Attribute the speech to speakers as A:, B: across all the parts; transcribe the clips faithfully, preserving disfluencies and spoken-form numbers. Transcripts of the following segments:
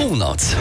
A: Północ.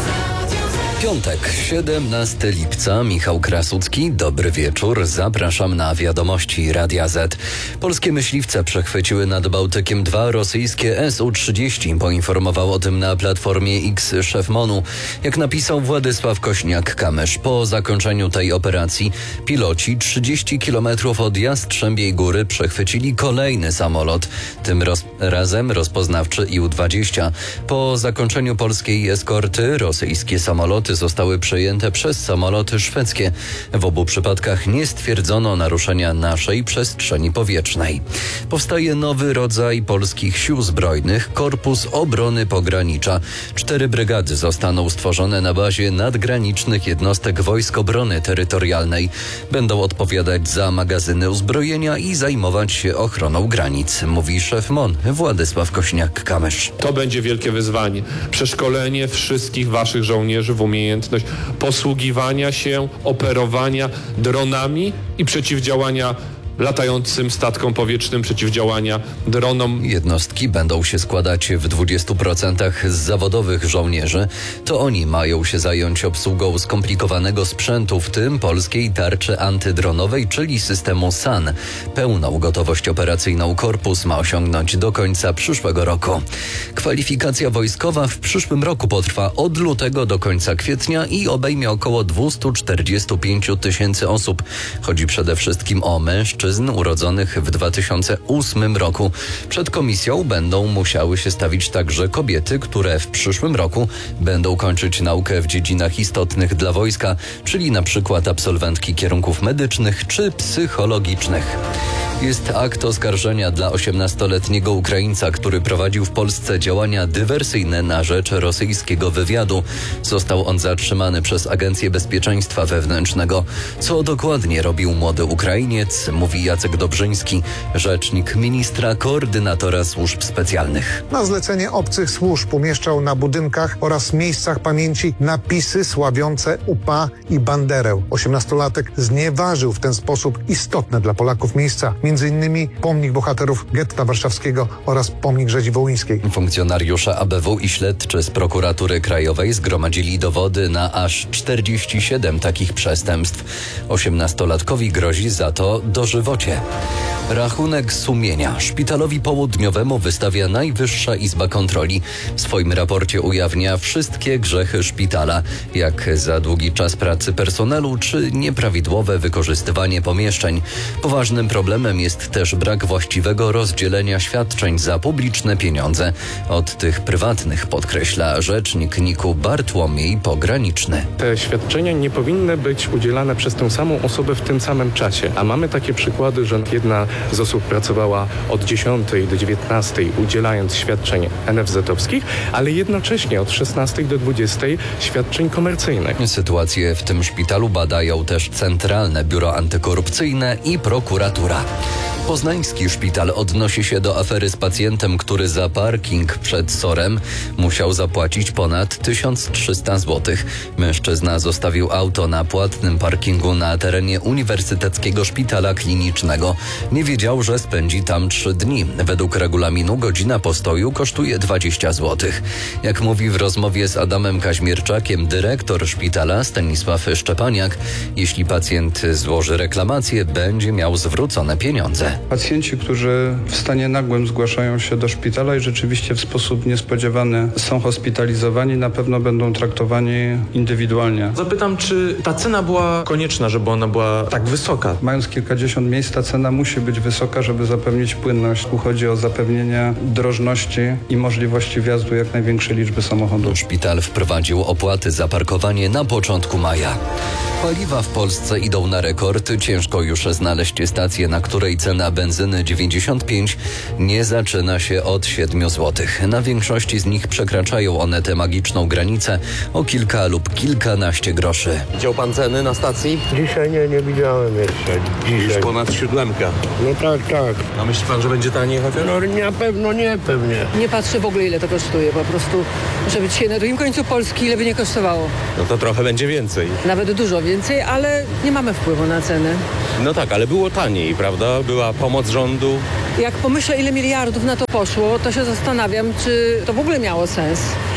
A: Piątek, siedemnastego lipca, Michał Krasucki, dobry wieczór, zapraszam na wiadomości Radia Z. Polskie myśliwce przechwyciły nad Bałtykiem dwa rosyjskie S U trzydzieści, poinformował o tym na platformie X szef MON-u. Jak napisał Władysław Kośniak-Kamysz, po zakończeniu tej operacji piloci trzydzieści kilometrów od Jastrzębiej Góry przechwycili kolejny samolot, tym roz- razem rozpoznawczy I U dwadzieścia. Po zakończeniu polskiej eskorty rosyjskie samoloty zostały przejęte przez samoloty szwedzkie. W obu przypadkach nie stwierdzono naruszenia naszej przestrzeni powietrznej. Powstaje nowy rodzaj polskich sił zbrojnych, Korpus Obrony Pogranicza. Cztery brygady zostaną stworzone na bazie nadgranicznych jednostek Wojsk Obrony Terytorialnej. Będą odpowiadać za magazyny uzbrojenia i zajmować się ochroną granic, mówi szef MON Władysław Kośniak-Kamysz.
B: To będzie wielkie wyzwanie. Przeszkolenie wszystkich waszych żołnierzy w umiejętność posługiwania się, operowania dronami i przeciwdziałania latającym statkom powietrznym, przeciwdziałania dronom.
A: Jednostki będą się składać w dwudziestu procentach z zawodowych żołnierzy. To oni mają się zająć obsługą skomplikowanego sprzętu, w tym polskiej tarczy antydronowej, czyli systemu S A N. Pełną gotowość operacyjną Korpus ma osiągnąć do końca przyszłego roku. Kwalifikacja wojskowa w przyszłym roku potrwa od lutego do końca kwietnia i obejmie około dwieście czterdzieści pięć tysięcy osób. Chodzi przede wszystkim o mężczyzn urodzonych w dwa tysiące ósmym roku. Przed komisją będą musiały się stawić także kobiety, które w przyszłym roku będą kończyć naukę w dziedzinach istotnych dla wojska, czyli na przykład absolwentki kierunków medycznych czy psychologicznych. Jest akt oskarżenia dla osiemnastoletniego Ukraińca, który prowadził w Polsce działania dywersyjne na rzecz rosyjskiego wywiadu. Został on zatrzymany przez Agencję Bezpieczeństwa Wewnętrznego. Co dokładnie robił młody Ukrainiec, mówi Jacek Dobrzyński, rzecznik ministra koordynatora służb specjalnych.
C: Na zlecenie obcych służb umieszczał na budynkach oraz miejscach pamięci napisy sławiące U P A i Banderę. Osiemnastolatek znieważył w ten sposób istotne dla Polaków miejsca, między innymi pomnik bohaterów getta warszawskiego oraz pomnik rzezi wołyńskiej.
A: Funkcjonariusze A B W i śledczy z Prokuratury Krajowej zgromadzili dowody na aż czterdzieści siedem takich przestępstw. Osiemnastolatkowi grozi za to dożywocie. Rachunek sumienia szpitalowi południowemu wystawia Najwyższa Izba Kontroli. W swoim raporcie ujawnia wszystkie grzechy szpitala, jak za długi czas pracy personelu czy nieprawidłowe wykorzystywanie pomieszczeń. Poważnym problemem jest też brak właściwego rozdzielenia świadczeń za publiczne pieniądze od tych prywatnych, podkreśla rzecznik N I K-u Bartłomiej Pograniczny.
D: Te świadczenia nie powinny być udzielane przez tę samą osobę w tym samym czasie, a mamy takie przykłady, że jedna z osób pracowała od dziesiątej do dziewiętnastej udzielając świadczeń N F Z-owskich, ale jednocześnie od szesnastej do dwudziestej świadczeń komercyjnych.
A: Sytuację w tym szpitalu badają też Centralne Biuro Antykorupcyjne i prokuratura. Poznański szpital odnosi się do afery z pacjentem, który za parking przed SOR-em musiał zapłacić ponad tysiąc trzysta złotych. Mężczyzna zostawił auto na płatnym parkingu na terenie Uniwersyteckiego Szpitala Klinicznego. Nie wiedział, że spędzi tam trzy dni. Według regulaminu godzina postoju kosztuje dwadzieścia złotych. Jak mówi w rozmowie z Adamem Kaźmierczakiem dyrektor szpitala Stanisław Szczepaniak, jeśli pacjent złoży reklamację, będzie miał zwrócone pieniądze.
E: Pacjenci, którzy w stanie nagłym zgłaszają się do szpitala i rzeczywiście w sposób niespodziewany są hospitalizowani, na pewno będą traktowani indywidualnie.
F: Zapytam, czy ta cena była konieczna, żeby ona była tak wysoka?
E: Mając kilkadziesiąt miejsc, ta cena musi być wysoka, żeby zapewnić płynność. Tu chodzi o zapewnienie drożności i możliwości wjazdu jak największej liczby samochodów.
A: Szpital wprowadził opłaty za parkowanie na początku maja. Paliwa w Polsce idą na rekord. Ciężko już znaleźć stację, na której cena benzyny dziewięćdziesiąt pięć nie zaczyna się od siedmiu złotych. Na większości z nich przekraczają one tę magiczną granicę o kilka lub kilkanaście groszy.
F: Widział pan ceny na stacji?
G: Dzisiaj nie, nie widziałem jeszcze. Dzisiaj.
F: Już ponad siódemka.
G: No tak, tak.
F: A myśli pan, że będzie taniej chociaż?
G: No na pewno nie, pewnie.
H: Nie patrzę w ogóle, ile to kosztuje. Po prostu, żeby dzisiaj na drugim końcu Polski, ile by nie kosztowało.
F: No to trochę będzie więcej.
H: Nawet dużo więcej, ale nie mamy wpływu na ceny.
F: No tak, ale było taniej, prawda? Była pomoc rządu.
H: Jak pomyślę, ile miliardów na to poszło, to się zastanawiam, czy to w ogóle miało sens.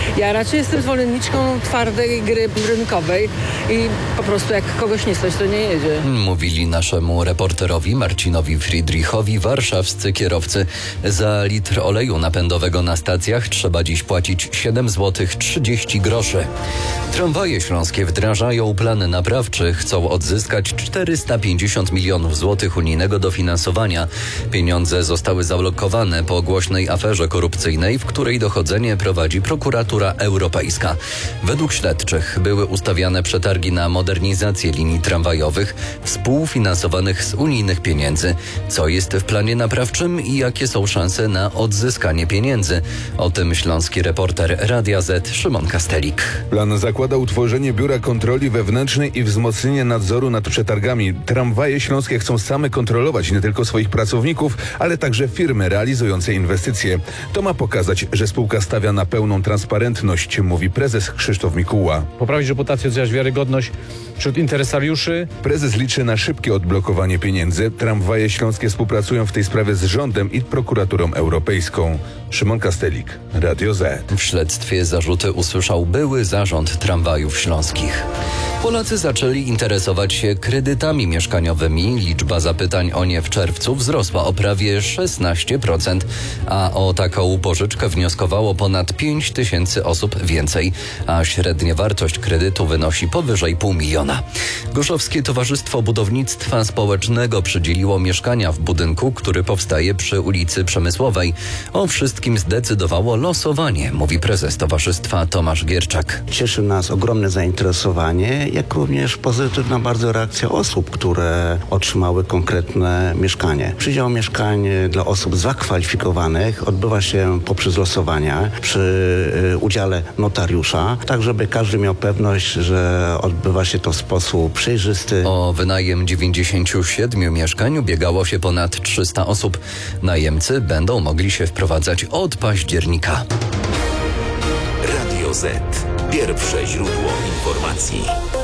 H: Ja raczej jestem zwolenniczką twardej gry rynkowej i po prostu jak kogoś nie stać, to nie jedzie.
A: Mówili naszemu reporterowi Marcinowi Friedrichowi warszawscy kierowcy. Za litr oleju napędowego na stacjach trzeba dziś płacić siedem złotych trzydzieści groszy. Tramwaje śląskie wdrażają plan naprawczy. Chcą odzyskać czterysta pięćdziesiąt milionów złotych unijnego dofinansowania. Pieniądze zostały zablokowane po głośnej aferze korupcyjnej, w której dochodzenie prowadzi prokuratura europejska. Według śledczych były ustawiane przetargi na modernizację linii tramwajowych współfinansowanych z unijnych pieniędzy. Co jest w planie naprawczym i jakie są szanse na odzyskanie pieniędzy? O tym śląski reporter Radia Z Szymon Kastelik.
I: Plan zakłada utworzenie biura kontroli wewnętrznej i wzmocnienie nadzoru nad przetargami. Tramwaje śląskie chcą same kontrolować nie tylko swoich pracowników, ale także firmy realizujące inwestycje. To ma pokazać, że spółka stawia na pełną transparentność, mówi prezes Krzysztof Mikuła.
J: Poprawić reputację, odzyskać wiarygodność wśród interesariuszy.
I: Prezes liczy na szybkie odblokowanie pieniędzy. Tramwaje śląskie współpracują w tej sprawie z rządem i prokuraturą europejską. Szymon Kastelik, Radio Z.
A: W śledztwie zarzuty usłyszał były zarząd tramwajów śląskich. Polacy zaczęli interesować się kredytami mieszkaniowymi. Liczba zapytań o nie w czerwcu wzrosła o prawie szesnaście procent, a o taką pożyczkę wnioskowało ponad pięć tysięcy osób więcej, a średnia wartość kredytu wynosi powyżej pół miliona. Gorzowskie Towarzystwo Budownictwa Społecznego przydzieliło mieszkania w budynku, który powstaje przy ulicy Przemysłowej. O wszystkim zdecydowało losowanie, mówi prezes towarzystwa Tomasz Gierczak.
K: Cieszy nas ogromne zainteresowanie, jak również pozytywna bardzo reakcja osób, które otrzymały konkretne mieszkanie. Przydział mieszkań dla osób zakwalifikowanych odbywa się poprzez losowania przy udziale notariusza, tak żeby każdy miał pewność, że odbywa się to w sposób przejrzysty.
A: O wynajem dziewięćdziesięciu siedmiu mieszkań ubiegało się ponad trzysta osób. Najemcy będą mogli się wprowadzać od października.
L: Radio Z. Pierwsze źródło informacji.